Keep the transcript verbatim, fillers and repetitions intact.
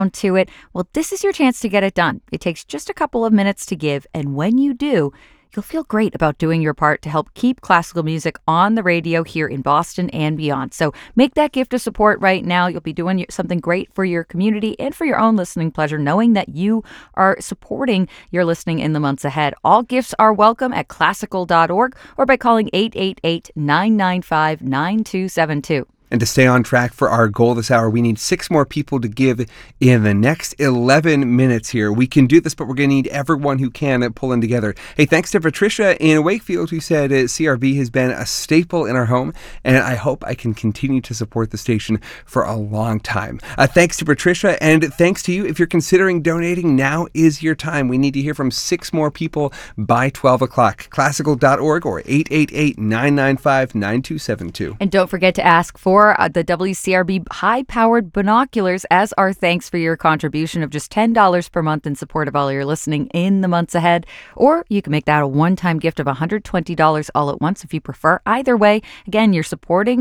to it, well, this is your chance to get it done. It takes just a couple of minutes to give, and when you do, you'll feel great about doing your part to help keep classical music on the radio here in Boston and beyond. So make that gift of support right now. You'll be doing something great for your community and for your own listening pleasure, knowing that you are supporting your listening in the months ahead. All gifts are welcome at classical dot org or by calling eight eight eight, nine nine five, nine two seven two. And to stay on track for our goal this hour, we need six more people to give in the next eleven minutes here. We can do this, but we're going to need everyone who can pull in together. Hey, thanks to Patricia in Wakefield, who said uh, C R B has been a staple in our home, and I hope I can continue to support the station for a long time. Uh, thanks to Patricia, and thanks to you. If you're considering donating, now is your time. We need to hear from six more people by twelve o'clock. classical dot org or eight eight eight, nine nine five, nine two seven two. And don't forget to ask for Uh, the W C R B high-powered binoculars as our thanks for your contribution of just ten dollars per month in support of all your listening in the months ahead. Or you can make that a one-time gift of one hundred twenty dollars all at once if you prefer. Either way, again, you're supporting